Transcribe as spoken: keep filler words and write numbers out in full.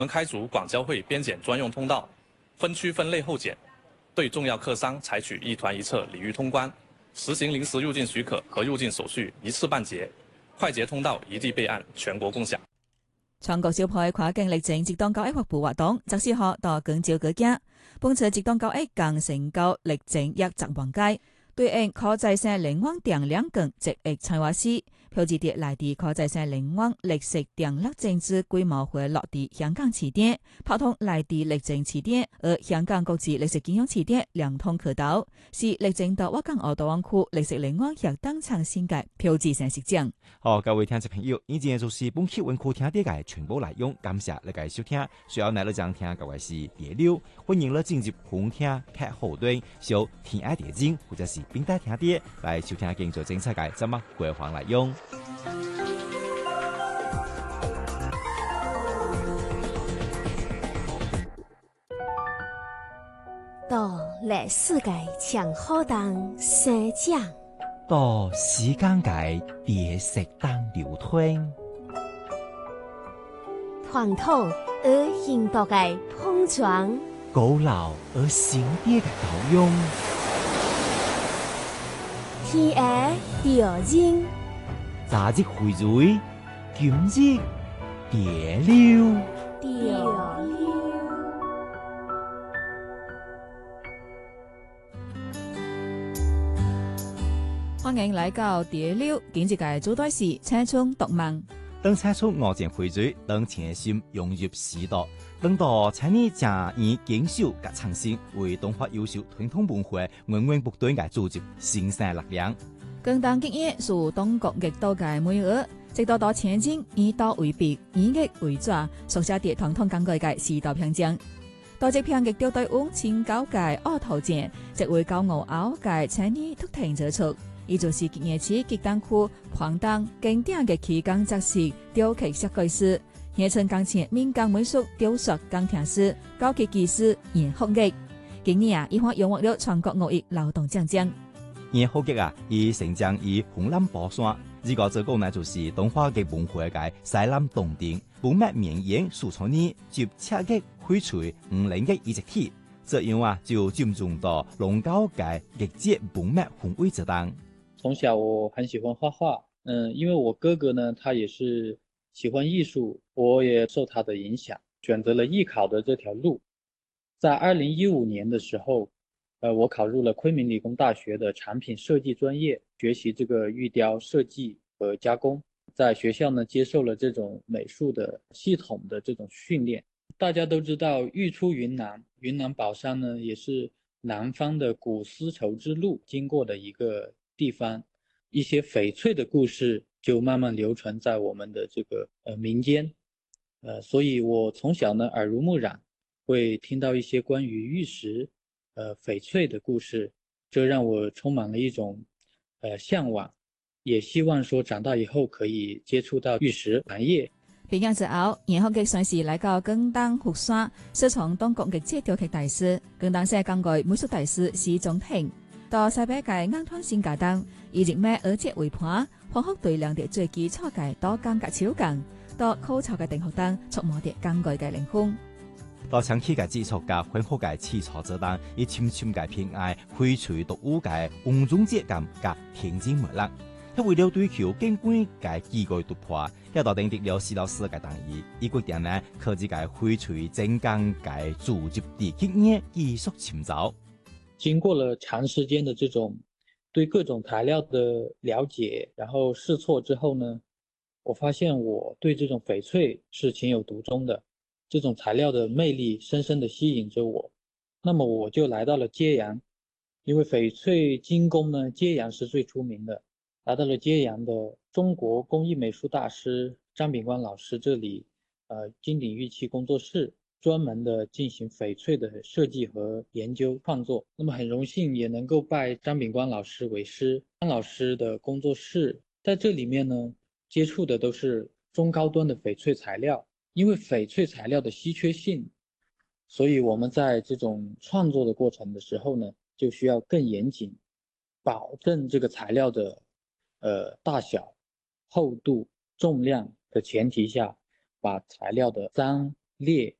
我们开足广交会边检专用通道，分区分类后检，对重要客商采取一团一策礼遇通关，实行临时入境许可和入境手续一次办结，快捷通道一地备案，全國共享。 全國小派跨境歷程直當九 A 發布活動，則是學到更招個家，本次直當九 A 更成交歷程一十萬街，對應可在線領網定兩更直譯蔡話師，標誌啲內地可在線領網歷史定立政治規模會落地香港起點，拍通內地歷程起點，而香港國際歷史景仰起點兩通可到，是歷程到我港澳大灣區歷史領網協當場先嘅標誌性實證。 好，各位聽眾朋友，以上就是本期文庫聽啲嘅全部內容，感謝你嘅收聽。需要嚟到講聽嘅話是第六，歡迎你進入本聽劇後端，小天愛電影或者是冰帶聽啲來收聽更多精彩嘅節目回放內容。 到歷史嘅長河當生長， 到時間嘅別色當流通， 傳統而現代嘅碰撞， 古老而新啲嘅交融， 天愛調人， 昨日薈蕤，今日蝶流。 調歡迎來到第六，今日嘅主題是青春讀夢。 當青春我漸薈蕤，當青心融入時代，當到青年正以堅守及創新，為動畫優秀傳統文化源源不斷嘅組織新生力量。 更當今夜是當國極多嘅每日，直到到前進以刀為筆，以藝為紙，書寫啲傳統感覺嘅時代篇章。到這篇極掉對往前高嘅奧頭前，即會高傲傲嘅青年突停咗出。伊就是今夜起極當區狂當經典嘅期間雜誌雕刻設計師，現存鋼琴民間美術雕塑鋼琴師、高級技師嚴學藝。今年啊，伊還榮獲了全國五億勞動獎章。 嚴學藝啊，伊成長於紅藍寶山，呢個做講呢就是動畫嘅文化嘅西南東頂，本脈綿延數千年，就赤嘅翡翠五零嘅一直體，這樣啊就佔中到龍高嘅日節本脈宏偉之當。 從小我很喜歡畫畫，嗯，因為我哥哥呢，他也是喜歡藝術，我也受他的影響，選擇了藝考的這條路。在二零一五年的時候，呃，我考入了昆明理工大學的產品設計專業，學習這個玉雕設計和加工。在學校呢，接受了這種美術的系統的這種訓練。大家都知道，玉出雲南，雲南保山呢，也是南方的古絲綢之路經過的一個地方，一些翡翠的故事就慢慢流傳在我們的這個呃民間，呃，所以我從小呢耳濡目染，會聽到一些關於玉石、呃翡翠的故事，這讓我充滿了一種呃嚮往，也希望說長大以後可以接觸到玉石行業。 畢業之後，然後嘅算是來到更當福山，師從當國嘅雕刻大師，更當世港嘅美術大師施宗庭。到西北嘅硬湯線架燈，以及咩而且為盤，學學對兩啲最基礎嘅多工及超工，到考察嘅定學燈，觸摸啲工具嘅靈魂。 到長期嘅基礎嘅混合嘅器材之當，以深深嘅偏愛翡翠獨有嘅黃種質感及天真無辣。佢為了追求更貴嘅技藝突破，一到定得了四到四嘅單位，一個點呢，科技嘅翡翠精鋼嘅組織地經驗技術尋找。 經過了長時間的這種對各種材料的了解，然後試錯之後呢，我發現我對這種翡翠是情有獨鍾的，這種材料的魅力深深的吸引着我。那麼我就來到了揭陽，因為翡翠精工呢，揭陽是最出名的。來到了揭陽的中國工藝美術大師張炳光老師這裡，呃，金鼎玉器工作室。專門的進行翡翠的設計和研究創作，那麼很榮幸也能夠拜張炳光老師為師。張老師的工作室在這裡面呢，接觸的都是中高端的翡翠材料。因為翡翠材料的稀缺性，所以我們在這種創作的過程的時候呢，就需要更嚴謹，保證這個材料的呃大小、厚度、重量的前提下，把材料的髒裂